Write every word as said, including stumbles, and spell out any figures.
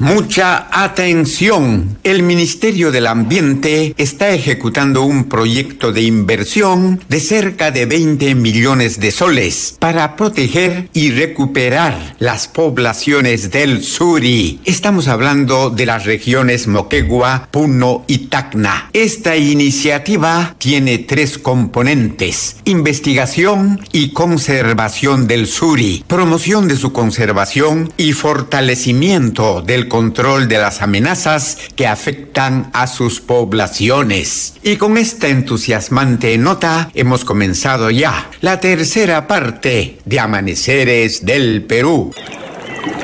Mucha atención. El Ministerio del Ambiente está ejecutando un proyecto de inversión de cerca de veinte millones de soles para proteger y recuperar las poblaciones del Suri. Estamos hablando de las regiones Moquegua, Puno y Tacna. Esta iniciativa tiene tres componentes: investigación y conservación del Suri, promoción de su conservación y fortalecimiento del control de las amenazas que afectan a sus poblaciones. Y con esta entusiasmante nota hemos comenzado ya la tercera parte de Amaneceres del Perú.